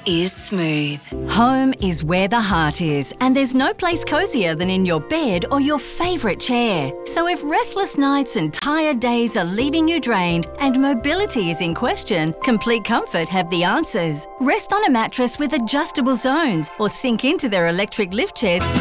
is Smooth. Home is where the heart is, and there's no place cosier than in your bed or your favourite chair. So if restless nights and tired days are leaving you drained and mobility is in question, Complete Comfort have the answers. Rest on a mattress with adjustable zones or sink into their electric lift chairs